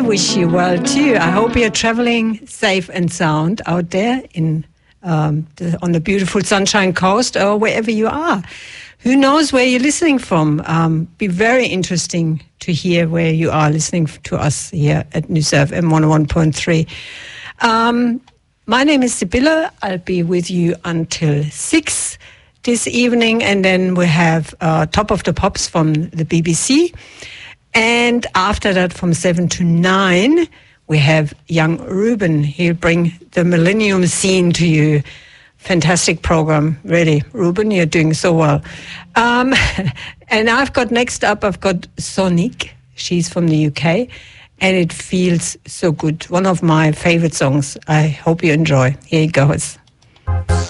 wish you well too. I hope you're traveling safe and sound out there on the beautiful Sunshine Coast or wherever you are. Who knows where you're listening from? Be very interesting to hear where you are listening to us here at News FM 101.3. My name is Sibylle. I'll be with you until 6 this evening, and then we have Top of the Pops from the BBC. And after that, from 7 to 9, we have young Ruben. He'll bring the Millennium Scene to you. Fantastic program, really. Ruben, you're doing so well. And I've got Sonic. She's from the UK, and It Feels So Good. One of my favorite songs. I hope you enjoy. Here it goes.